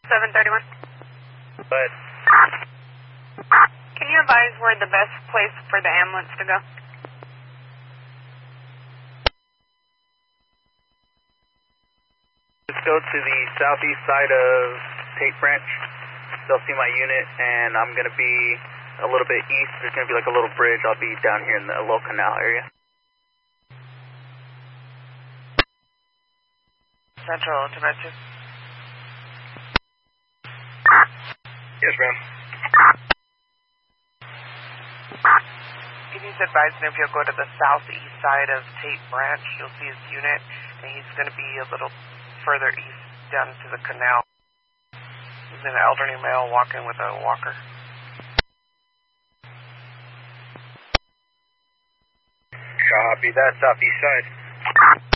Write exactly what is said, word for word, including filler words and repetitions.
seven thirty-one. But can you advise where the best place for the ambulance to go? Let's go to the southeast side of Tate Branch. They'll see my unit, and I'm going to be a little bit east. There's going to be like a little bridge. I'll be down here in the little canal area. Central to Metro. Yes, ma'am. Can you advise him if you'll go to the southeast side of Tate Branch, you'll see his unit, and he's going to be a little further east down to the canal. He's an elderly male walking with a walker. Copy that, southeast side.